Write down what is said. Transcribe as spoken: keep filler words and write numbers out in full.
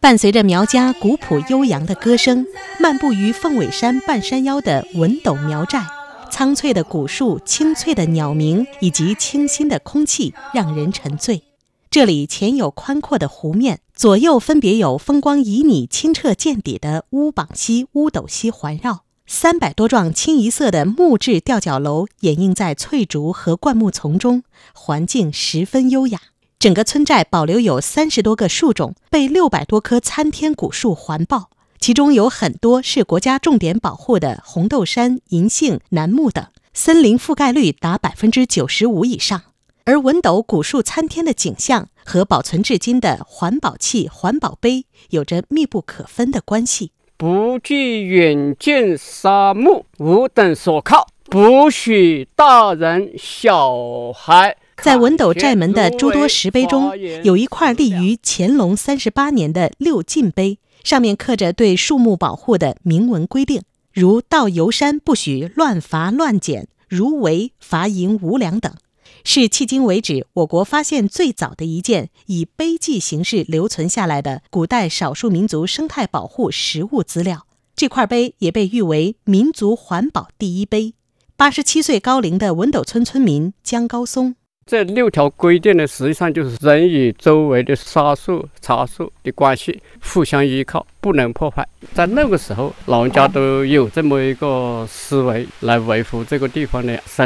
伴随着苗家古朴悠扬的歌声，漫步于凤尾山半山腰的文斗苗寨，苍翠的古树、清脆的鸟鸣以及清新的空气让人沉醉。这里前有宽阔的湖面，左右分别有风光旖旎、清澈见底的乌榜溪、乌斗溪环绕。三百多幢清一色的木质吊脚楼掩映在翠竹和灌木丛中，环境十分优雅。整个村寨保留有三十多个树种，被六百多棵参天古树环抱，其中有很多是国家重点保护的红豆杉、银杏、楠木等，森林覆盖率达百分之九十五以上。而文斗古树参天的景象和保存至今的环保器、环保碑有着密不可分的关系。 不惧远见沙漠，无等所靠，不许大人小孩。 在文斗寨门的诸多石碑中，有一块立于乾隆三十八年的六禁碑，上面刻着对树木保护的明文规定，如到游山不许乱伐乱剪，如违罚银五两等，是迄今为止我国发现最早的一件以碑记形式留存下来的古代少数民族生态保护实物资料。这块碑也被誉为民族环保第一碑。八十七岁高龄的文斗村村民江高松， 这六条规定呢，实际上就是人与周围的沙树、茶树的关系互相依靠，不能破坏。在那个时候，老人家都有这么一个思维来维护这个地方的生